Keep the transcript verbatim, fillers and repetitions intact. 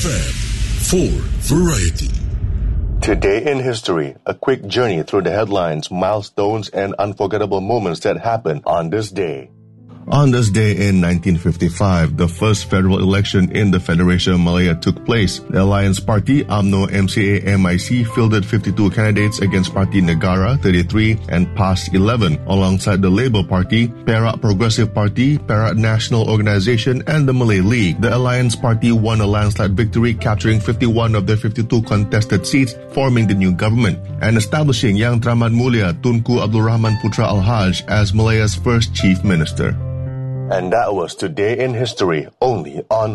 F M for Variety. Today in history, a quick journey through the headlines, milestones, and unforgettable moments that happened on this day. On this day in nineteen fifty-five, the first federal election in the Federation of Malaya took place. The Alliance Party, U M N O M C A M I C, fielded fifty-two candidates against Parti Negara, thirty-three, and P A S, eleven, alongside the Labour Party, Perak Progressive Party, Perak National Organisation, and the Malay League. The Alliance Party won a landslide victory, capturing fifty-one of their fifty-two contested seats, forming the new government, and establishing Yang Teramat Mulia Tunku Abdul Rahman Putra Al-Haj as Malaya's first chief minister. And that was Today in History, only on